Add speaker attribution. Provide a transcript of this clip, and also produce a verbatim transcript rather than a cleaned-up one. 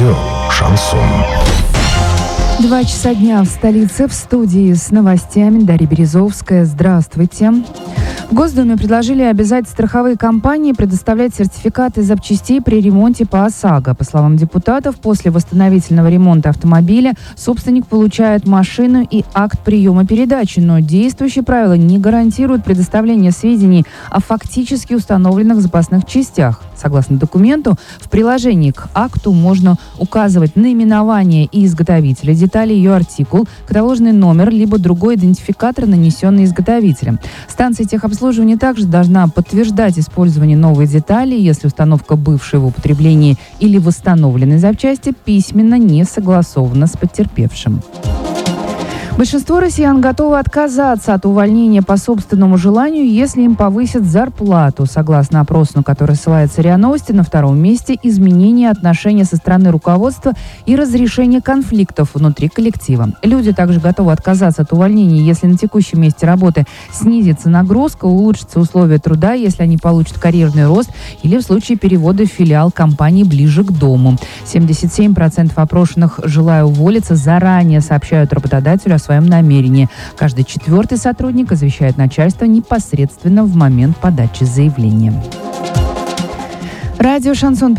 Speaker 1: Радио «Шансон».
Speaker 2: Два часа дня в столице, в студии с новостями Дарья Березовская. Здравствуйте. В Госдуме предложили обязать страховые компании предоставлять сертификаты запчастей при ремонте по ОСАГО. По словам депутатов, после восстановительного ремонта автомобиля собственник получает машину и акт приема передачи, но действующие правила не гарантируют предоставление сведений о фактически установленных запасных частях. Согласно документу, в приложении к акту можно указывать наименование и изготовителя детали, ее артикул, каталожный номер, либо другой идентификатор, нанесенный изготовителем. Станция техобслуживания также должна подтверждать использование новой детали, если установка бывшей в употреблении или восстановленной запчасти письменно не согласована с потерпевшим. Большинство россиян готовы отказаться от увольнения по собственному желанию, если им повысят зарплату. Согласно опросу, который ссылается РИА Новости, на втором месте изменение отношений со стороны руководства и разрешение конфликтов внутри коллектива. Люди также готовы отказаться от увольнения, если на текущем месте работы снизится нагрузка, улучшатся условия труда, если они получат карьерный рост или в случае перевода в филиал компании ближе к дому. семьдесят семь процентов опрошенных, желая уволиться, заранее сообщают работодателю о своем намерении. Каждый четвертый сотрудник извещает начальство непосредственно в момент подачи заявления. Радио «Шансон»